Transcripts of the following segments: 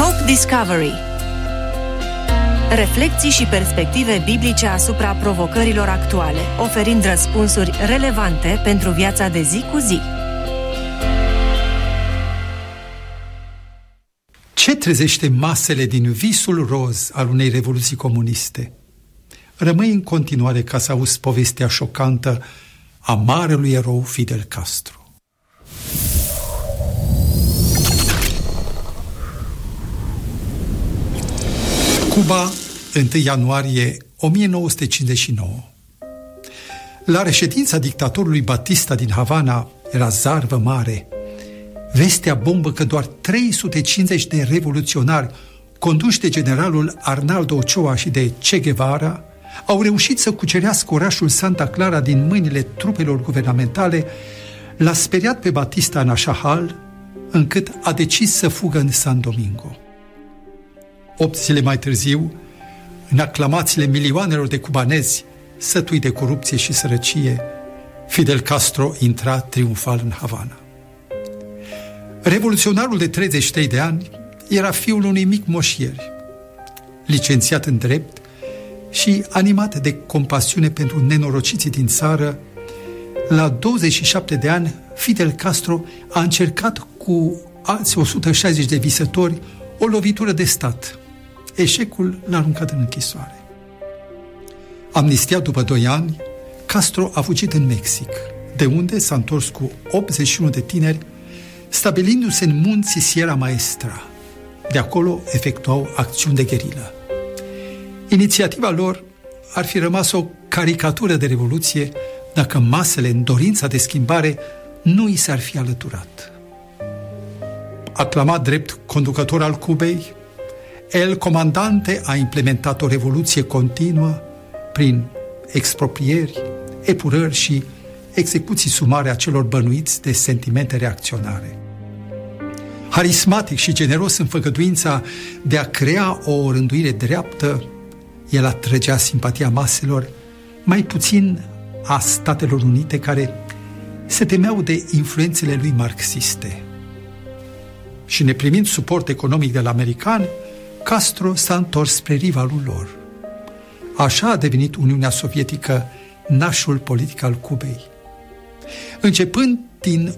Hope Discovery. Reflecții și perspective biblice asupra provocărilor actuale, oferind răspunsuri relevante pentru viața de zi cu zi. Ce trezește masele din visul roz al unei revoluții comuniste? Rămâi în continuare ca să auzi povestea șocantă a marelui erou Fidel Castro. Cuba, 1 ianuarie 1959. La reședința dictatorului Batista din Havana era zarvă mare. Vestea bombă că doar 350 de revoluționari, conduși de generalul Arnaldo Ochoa și de Che Guevara, au reușit să cucerească orașul Santa Clara din mâinile trupelor guvernamentale, l-a speriat pe Batista în așa hal, încât a decis să fugă în San Domingo. 8 zile mai târziu, în aclamațiile milioanelor de cubanezi sătui de corupție și sărăcie, Fidel Castro intra triumfal în Havana. Revoluționarul de 33 de ani era fiul unui mic moșier, licențiat în drept și animat de compasiune pentru nenorociții din țară. La 27 de ani, Fidel Castro a încercat cu alți 160 de visători o lovitură de stat. Eșecul l-a aruncat în închisoare. Amnistiat după 2 ani, Castro a fugit în Mexic, de unde s-a întors cu 81 de tineri, stabilindu-se în munții Sierra Maestra. De acolo efectuau acțiuni de gherilă. Inițiativa lor ar fi rămas o caricatură de revoluție dacă masele, în dorința de schimbare, nu i s-ar fi alăturat. Aclamat drept conducător al Cubei, El Comandante a implementat o revoluție continuă prin exproprieri, epurări și execuții sumare a celor bănuiți de sentimente reacționare. Harismatic și generos în făgăduința de a crea o rânduire dreaptă, el atrăgea simpatia maselor, mai puțin a Statelor Unite, care se temeau de influențele lui marxiste. Și neprimind suport economic de la americani, Castro s-a întors spre rivalul lor. Așa a devenit Uniunea Sovietică nașul politic al Cubei. Începând din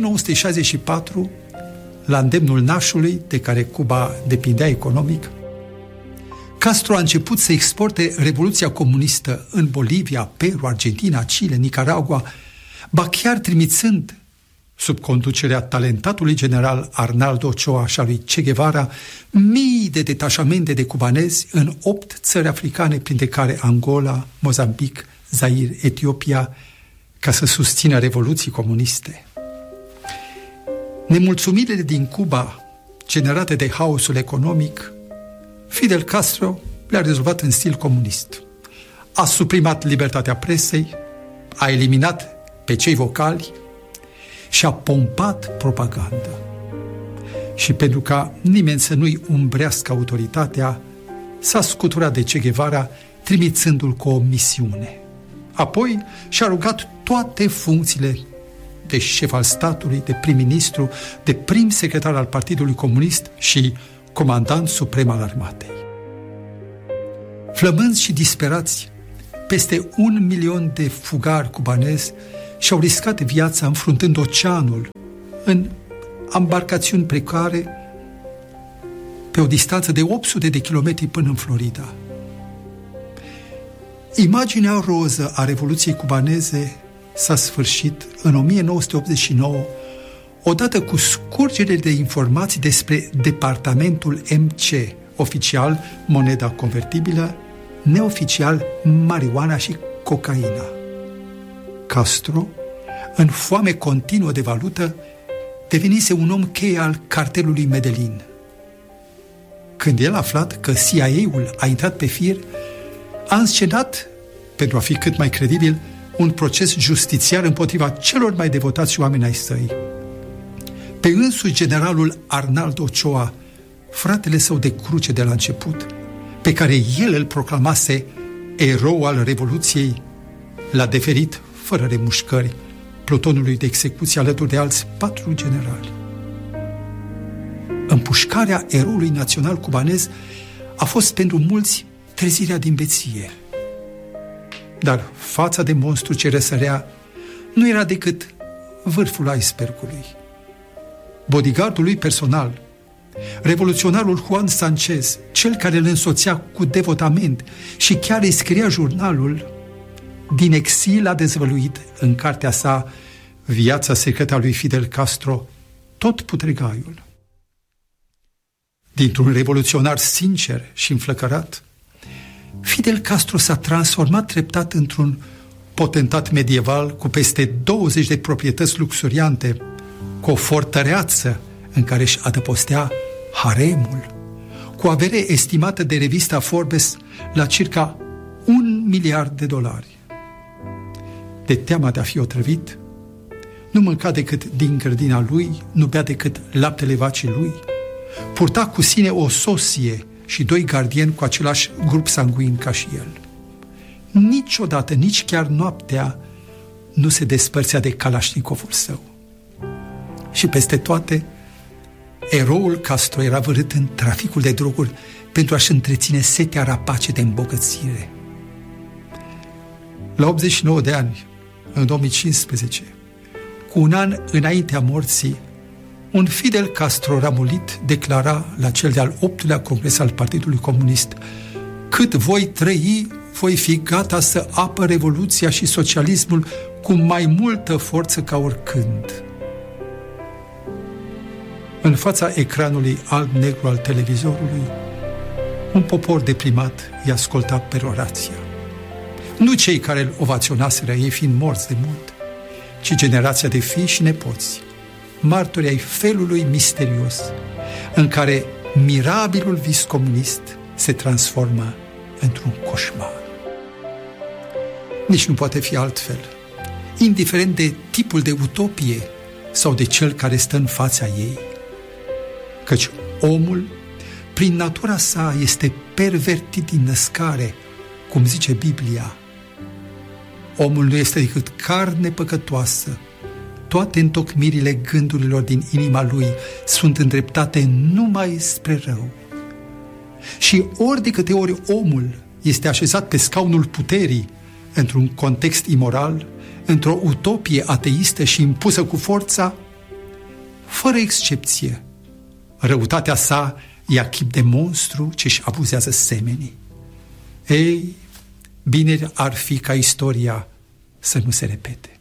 1964, la îndemnul nașului de care Cuba depindea economic, Castro a început să exporte revoluția comunistă în Bolivia, Peru, Argentina, Chile, Nicaragua, ba chiar trimițând, sub conducerea talentatului general Arnaldo Ochoa și a lui Che Guevara, mii de detașamente de cubanezi în 8 țări africane, printre care Angola, Mozambic, Zaire, Etiopia, ca să susțină revoluții comuniste. Nemulțumirile din Cuba, generate de haosul economic, Fidel Castro le-a rezolvat în stil comunist. A suprimat libertatea presei, a eliminat pe cei vocali și a pompat propaganda. Și pentru ca nimeni să nu-i umbrească autoritatea, s-a scuturat de Che Guevara, trimițându-l cu o misiune. Apoi și-a rugat toate funcțiile de șef al statului, de prim-ministru, de prim secretar al Partidului Comunist și comandant suprem al armatei. Flămânzi și disperați, peste 1 milion de fugari cubanezi și-au riscat viața înfruntând oceanul în embarcațiuni precare pe o distanță de 800 de kilometri până în Florida. Imaginea roză a Revoluției cubaneze s-a sfârșit în 1989, odată cu scurgerile de informații despre departamentul MC, oficial moneda convertibilă, neoficial marihuana și cocaina. Castro, în foame continuă de valută, devenise un om cheie al cartelului Medellin. Când el a aflat că CIA-ul a intrat pe fir, a înscenat, pentru a fi cât mai credibil, un proces justițiar împotriva celor mai devotați oameni ai săi. Pe însuși generalul Arnaldo Ochoa, fratele său de cruce de la început, pe care el îl proclamase erou al Revoluției, l-a deferit, fără remușcări, plutonului de execuție alături de alți 4 generali. În Împușcarea eroului național cubanez a fost pentru mulți trezirea din beție. Dar fața de monstru ce răsărea nu era decât vârful icebergului. Bodyguardul lui personal, revoluționarul Juan Sanchez, cel care îl însoțea cu devotament și chiar îi scria jurnalul, din exil a dezvăluit în cartea sa Viața secretă a lui Fidel Castro tot putregaiul. Dintr-un revoluționar sincer și înflăcărat, Fidel Castro s-a transformat treptat într-un potentat medieval cu peste 20 de proprietăți luxuriante, cu o fortăreață în care își adăpostea haremul, cu avere estimată de revista Forbes la circa $1 miliard. De teama de a fi otrăvit, nu mânca decât din grădina lui, nu bea decât laptele vacii lui, purta cu sine o soție și 2 gardieni cu același grup sanguin ca și el. Niciodată, nici chiar noaptea, nu se despărțea de Kalashnikovul său. Și peste toate, eroul Castro era vărât în traficul de droguri pentru a-și întreține setea rapace de îmbogățire. La 89 de ani, în 2015, cu un an înaintea morții, un Fidel Castro ramulit declara la cel de-al 8-lea congres al Partidului Comunist: cât voi trăi, voi fi gata să apăr revoluția și socialismul cu mai multă forță ca oricând. În fața ecranului alb-negru al televizorului, un popor deprimat i-a ascultat perorația. Nu cei care îl ovaționaseră, ei fiind morți de mult, ci generația de fii și nepoți, martori ai felului misterios în care mirabilul vis comunist se transformă într-un coșmar. Nici nu poate fi altfel, indiferent de tipul de utopie sau de cel care stă în fața ei, căci omul, prin natura sa, este pervertit din născare, cum zice Biblia. Omul nu este decât carne păcătoasă. Toate întocmirile gândurilor din inima lui sunt îndreptate numai spre rău. Și ori de câte ori omul este așezat pe scaunul puterii într-un context imoral, într-o utopie ateistă și impusă cu forța, fără excepție, răutatea sa ia chip de monstru ce-și abuzează semenii. Ei, bine ar fi ca istoria să nu se repete.